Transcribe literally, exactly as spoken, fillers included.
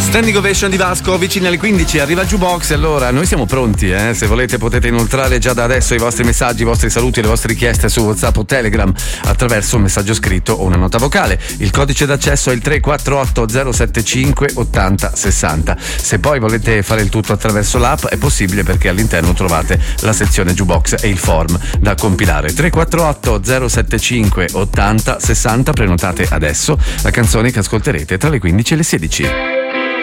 Standing Ovation di Vasco, vicini alle quindici, arriva il Jukebox. Allora, noi siamo pronti, eh? Se volete potete inoltrare già da adesso i vostri messaggi, i vostri saluti e le vostre richieste su WhatsApp o Telegram attraverso un messaggio scritto o una nota vocale. Il codice d'accesso è il tre quattro otto zero sette cinque otto zero sei zero. Se poi volete fare il tutto attraverso l'app è possibile, perché all'interno trovate la sezione Jukebox e il form da compilare. tre quattro otto zero sette cinque otto zero sei zero. Prenotate adesso la canzone che ascolterete tra le quindici e le sedici.